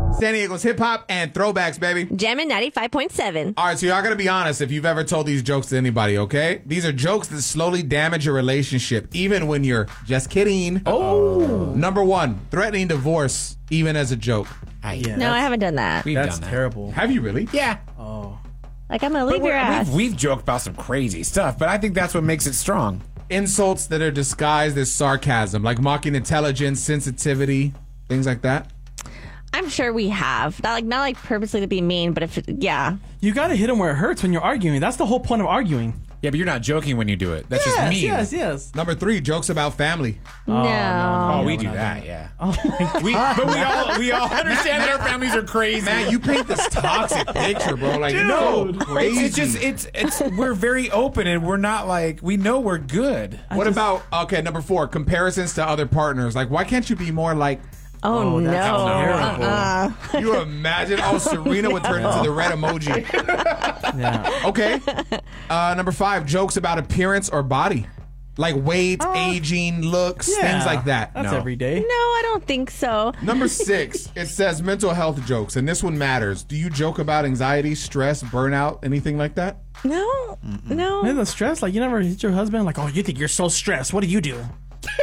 San Diego's hip hop and throwbacks, baby. Jammin' 95.7. All right, so y'all gotta be honest if you've ever told these jokes to anybody, okay? These are jokes that slowly damage your relationship, even when you're just kidding. Oh. Number one, threatening divorce, even as a joke. Yeah, No, I haven't done that. We've That's done that. terrible. Have you really? Yeah. Oh. Like, I'm going to leave your ass. We've joked about some crazy stuff, but I think that's what makes it strong. Insults that are disguised as sarcasm, like mocking intelligence, sensitivity, things like that. I'm sure we have. Not like purposely to be mean, but yeah. You gotta hit them where it hurts when you're arguing. That's the whole point of arguing. Yeah, but you're not joking when you do it. That's just mean. Yes. Number three, jokes about family. No. Oh, we do that, yeah. Oh my God. But we all understand that our families are crazy. Man, you paint this toxic picture, bro. Like, no, crazy. It's just it's we're very open and we're not like we know we're good. What about, okay, number four, comparisons to other partners. Like, why can't you be more like, Oh, no. That's terrible. you imagine? Oh, Serena would turn into the red emoji. Yeah. Okay. Number five, jokes about appearance or body. Like weight, aging, looks, things like that. That's No. every day. No, I don't think so. Number six, it says mental health jokes, and this one matters. Do you joke about anxiety, stress, burnout, anything like that? No. No. Man, the stress, like you never hit your husband, like, oh, you think you're so stressed. What do? You never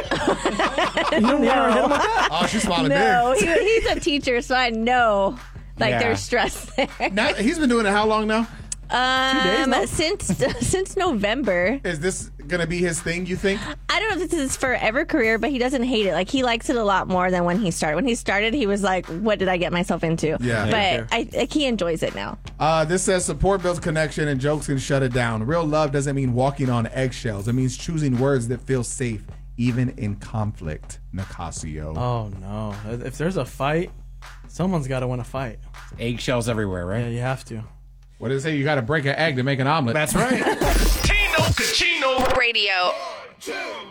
hit him with that? Oh, she's smiling No, big. he's a teacher, so I know Yeah. there's stress there. Now, he's been doing it how long now? 2 days now? Since November. Is this going to be his thing, you think? I don't know if this is his forever career, but he doesn't hate it. Like, he likes it a lot more than when he started. When he started, he was like, what did I get myself into? Yeah. But he enjoys it now. This says support builds connection and jokes can shut it down. Real love doesn't mean walking on eggshells. It means choosing words that feel safe, even in conflict. Nicasio. Oh no! If there's a fight, someone's got to win a fight. Eggshells everywhere, right? Yeah, you have to. What does it say? You got to break an egg to make an omelet. That's right. Tino Cucino Radio.